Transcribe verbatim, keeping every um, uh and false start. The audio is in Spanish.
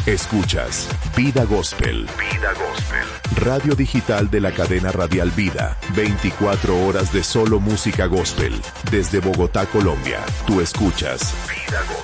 Escuchas Vida Gospel. Vida Gospel. Radio digital de la cadena radial Vida. veinticuatro horas de solo música gospel. Desde Bogotá, Colombia. Tú escuchas Vida Gospel.